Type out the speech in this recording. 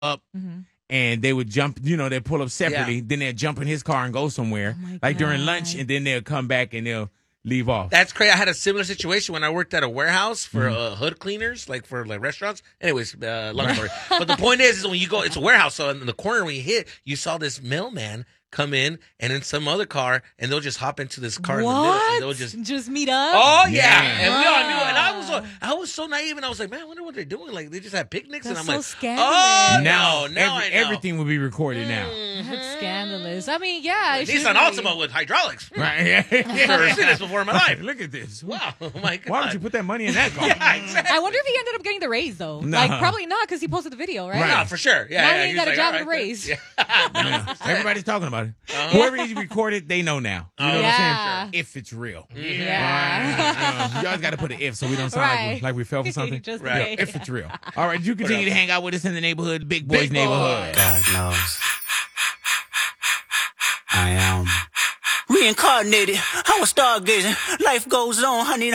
up. Mhm. And they would jump, they'd pull up separately. Then they'd jump in his car and go somewhere, like during lunch, and then they'll come back and they'll leave off. That's crazy. I had a similar situation when I worked at a warehouse for hood cleaners, for restaurants. Anyways, long story. But the point is when you go, it's a warehouse, so in the corner when you hit, you saw this mailman come in and in some other car, and they'll just hop into this car in the middle, and they'll just meet up. Oh yeah, and we all knew. And I was so naive, and I was like, man, I wonder what they're doing. Like they just have picnics, That's and I'm so like, scandalous. oh now no, now I know. everything will be recorded now. That's scandalous. I mean, yeah. it should Nissan be. Altima with hydraulics. Right? I've never seen this before in my life. Look at this. Wow, oh my God. Why would you put that money in that car? Yeah, exactly. I wonder if he ended up getting the raise though. No. Like probably not because he posted the video, right? Right. No, for sure. Yeah, Now yeah. he ain't got a was job all and right, raise. Yeah. Yeah. Everybody's talking about it. Whoever is recorded, they know now. You know what Yeah. I'm saying? If it's real. Yeah. You always got to put an if so we don't sound Right. like we fell for something. Just Right. in If case. it's real. All right, you continue to hang out with us in the neighborhood, Big Boys Big neighborhood. God knows. I am reincarnated. I was stargazing. Life goes on, honey.